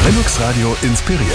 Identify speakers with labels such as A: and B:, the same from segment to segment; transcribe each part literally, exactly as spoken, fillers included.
A: Linux Radio inspiriert.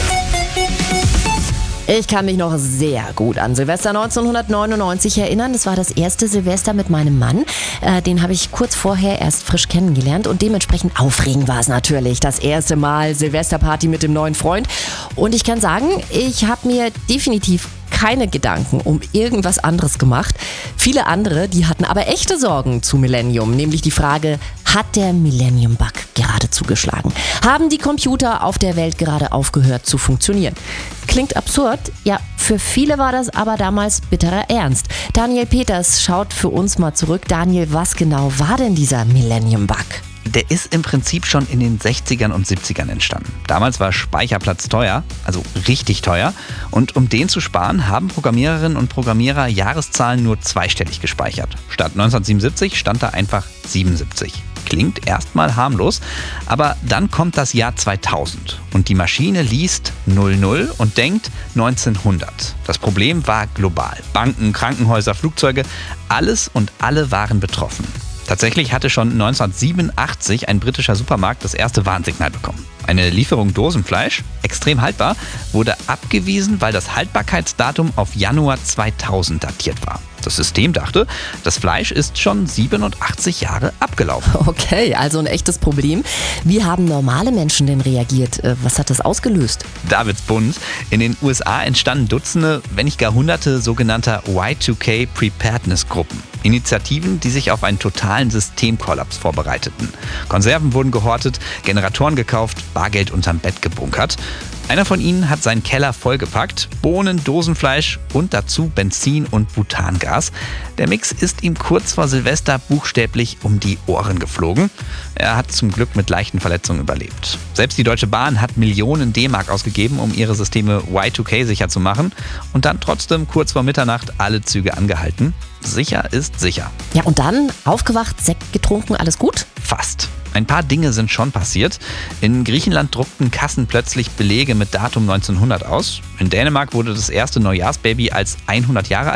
B: Ich kann mich noch sehr gut an Silvester neunzehnhundertneunundneunzig erinnern. Das war das erste Silvester mit meinem Mann. Äh, den habe ich kurz vorher erst frisch kennengelernt und dementsprechend aufregend war es natürlich. Das erste Mal Silvesterparty mit dem neuen Freund. Und ich kann sagen, ich habe mir definitiv keine Gedanken um irgendwas anderes gemacht. Viele andere, die hatten aber echte Sorgen zu Millennium, nämlich die Frage, hat der Millennium-Bug gerade zugeschlagen? Haben die Computer auf der Welt gerade aufgehört zu funktionieren? Klingt absurd, ja, für viele war das aber damals bitterer Ernst. Daniel Peters schaut für uns mal zurück. Daniel, was genau war denn dieser Millennium-Bug?
C: Der ist im Prinzip schon in den sechzigern und siebzigern entstanden. Damals war Speicherplatz teuer, also richtig teuer. Und um den zu sparen, haben Programmiererinnen und Programmierer Jahreszahlen nur zweistellig gespeichert. Statt neunzehnhundertsiebenundsiebzig stand da einfach siebenundsiebzig. Klingt erstmal harmlos, aber dann kommt das Jahr zweitausend und die Maschine liest null null und denkt neunzehnhundert. Das Problem war global. Banken, Krankenhäuser, Flugzeuge, alles und alle waren betroffen. Tatsächlich hatte schon neunzehnhundertsiebenundachtzig ein britischer Supermarkt das erste Warnsignal bekommen. Eine Lieferung Dosenfleisch, extrem haltbar, wurde abgewiesen, weil das Haltbarkeitsdatum auf Januar zweitausend datiert war. Das System dachte, das Fleisch ist schon siebenundachtzig Jahre abgelaufen.
B: Okay, also ein echtes Problem. Wie haben normale Menschen denn reagiert? Was hat das ausgelöst?
C: Da wird's bunt. In den U S A entstanden Dutzende, wenn nicht gar Hunderte sogenannter Y zwei K Preparedness-Gruppen. Initiativen, die sich auf einen totalen Systemkollaps vorbereiteten. Konserven wurden gehortet, Generatoren gekauft, Bargeld unterm Bett gebunkert. Einer von ihnen hat seinen Keller vollgepackt, Bohnen, Dosenfleisch und dazu Benzin und Butangas. Der Mix ist ihm kurz vor Silvester buchstäblich um die Ohren geflogen. Er hat zum Glück mit leichten Verletzungen überlebt. Selbst die Deutsche Bahn hat Millionen D-Mark ausgegeben, um ihre Systeme Y zwei K sicher zu machen und dann trotzdem kurz vor Mitternacht alle Züge angehalten. Sicher ist sicher.
B: Ja, und dann aufgewacht, Sekt getrunken, alles gut?
C: Fast. Ein paar Dinge sind schon passiert. In Griechenland druckten Kassen plötzlich Belege mit Datum neunzehnhundert aus. In Dänemark wurde das erste Neujahrsbaby als hundert Jahre alt